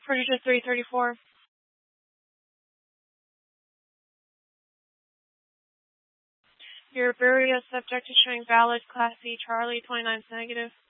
Producer 334. Your Buria subject is showing valid, Class C, Charlie, 29's negative.